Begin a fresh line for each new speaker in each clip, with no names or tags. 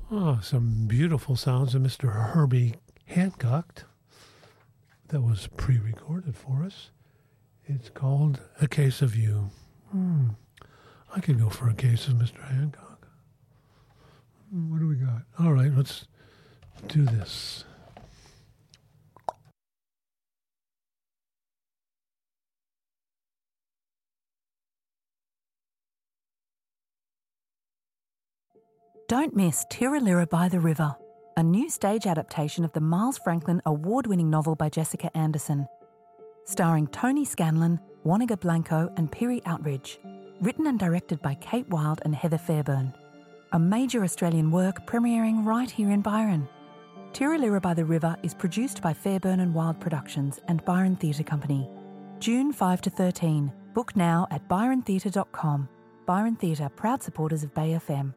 Oh, some beautiful sounds of Mr. Herbie Hancock that was pre-recorded for us. It's called A Case of You. I could go for a case of Mr. Hancock. What do we got? All right, let's do this.
Don't miss Tiralira by the River, a new stage adaptation of the Miles Franklin award-winning novel by Jessica Anderson, starring Tony Scanlon, Wanaka Blanco and Piri Outridge, written and directed by Kate Wilde and Heather Fairburn. A major Australian work premiering right here in Byron. Tiralira by the River is produced by Fairburn and Wilde Productions and Byron Theatre Company. June 5 to 13. Book now at byrontheatre.com. Byron Theatre, proud supporters of Bay FM.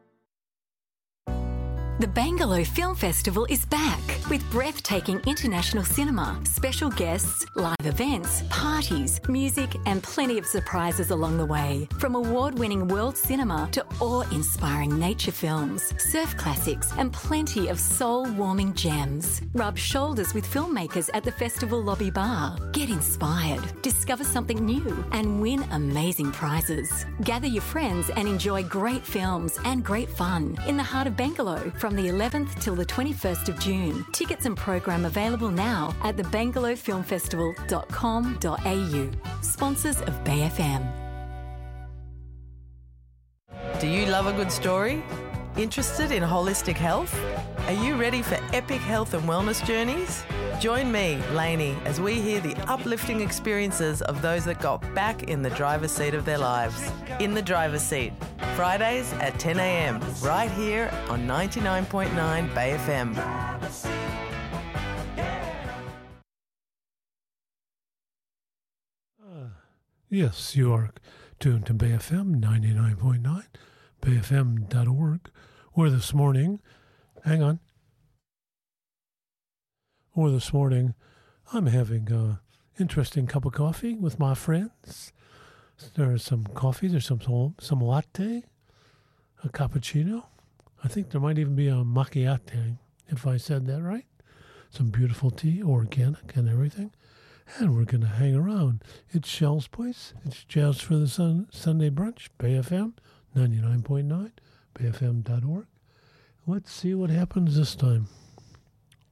The Bangalow Film Festival is back with breathtaking international cinema, special guests, live events, parties, music and plenty of surprises along the way. From award-winning world cinema to awe-inspiring nature films, surf classics and plenty of soul-warming gems. Rub shoulders with filmmakers at the festival lobby bar. Get inspired, discover something new and win amazing prizes. Gather your friends and enjoy great films and great fun in the heart of Bangalow from the 11th till the 21st of June. Tickets and program available now at thebangalowfilmfestival.com.au. Sponsors of Bay FM.
Do you love a good story? Interested in holistic health? Are you ready for epic health and wellness journeys? Join me, Lainey, as we hear the uplifting experiences of those that got back in the driver's seat of their lives. In the Driver's Seat, Fridays at 10 a.m, right here on 99.9 Bay FM.
Yes, you are tuned to Bay FM 99.9, bayfm.org, where this morning, I'm having an interesting cup of coffee with my friends. There's some coffee, there's some latte, a cappuccino. I think there might even be a macchiato, if I said that right. Some beautiful tea, organic and everything. And we're going to hang around. It's Shell's Place. It's Jazz for the Sunday Brunch, Bay FM 99.9, bayfm.org. Let's see what happens this time.